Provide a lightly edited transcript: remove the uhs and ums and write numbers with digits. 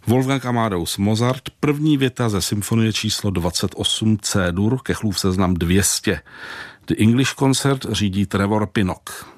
Wolfgang Amadeus Mozart, první věta ze symfonie číslo 28 C-dur, Kechlův seznam 200. The English Concert řídí Trevor Pinnock.